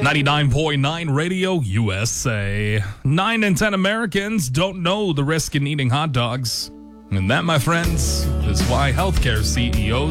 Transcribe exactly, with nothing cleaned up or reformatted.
ninety-nine point nine Radio U S A. Nine in ten Americans don't know the risk in eating hot dogs. And that, my friends, is why healthcare C E Os